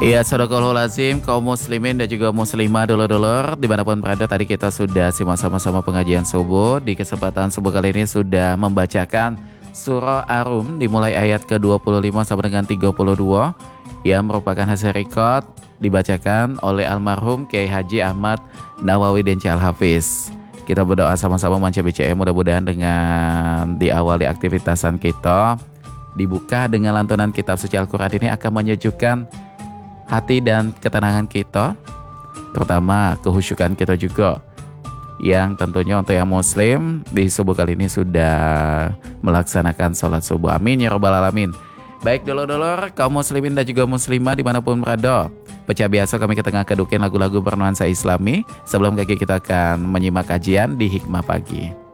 Iya, sadaqallahul lazim, kaum muslimin dan juga muslimah dulur-dulur dimanapun berada. Tadi kita sudah simak sama-sama pengajian subuh. Di kesempatan subuh kali ini sudah membacakan surah Ar-Rum dimulai ayat ke-25 sampai dengan 32 yang merupakan hasil rekod dibacakan oleh almarhum Kiai Haji Ahmad Nawawi Denci Al-Hafiz. Kita berdoa sama-sama Manca BCM, mudah-mudahan dengan diawali aktivitasan kita dibuka dengan lantunan kitab suci Al-Quran ini akan menyejukkan hati dan ketenangan kita, terutama kehusyukan kita juga, yang tentunya untuk yang muslim di subuh kali ini sudah melaksanakan sholat subuh. Amin ya robbal alamin. Baik dulur-dulur, kaum muslimin dan juga muslimah dimanapun berada, pecah biasa kami ketengah kedukin lagu-lagu bernuansa islami sebelum kita akan menyimak kajian di Hikmah Pagi.